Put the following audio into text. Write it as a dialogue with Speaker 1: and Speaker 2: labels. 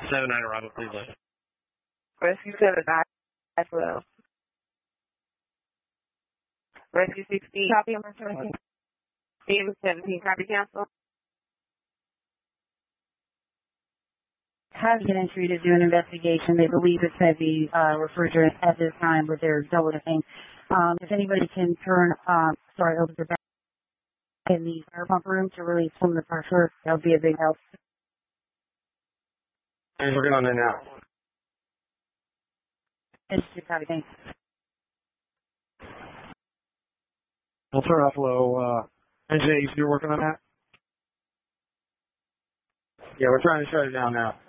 Speaker 1: 79 arrival, please land.
Speaker 2: Rescue 79 as well. Rescue 16. Copy on my 17. 17. Copy cancel.
Speaker 3: Has been entry to do an investigation. They believe it's heavy refrigerant at this time, but they're double dipping. If anybody can turn, open the back in the air pump room to release some of the pressure, that would be a big help.
Speaker 1: And we're going on there now.
Speaker 3: Thanks.
Speaker 1: We'll turn off low. NJ, you're working on that? Yeah, we're trying to shut it down now.